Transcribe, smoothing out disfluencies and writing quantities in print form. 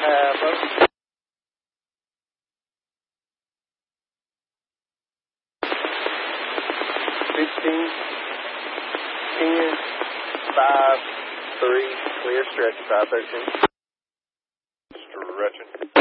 Half 15, 10, 5, 3, clear stretch, 513. Stretching.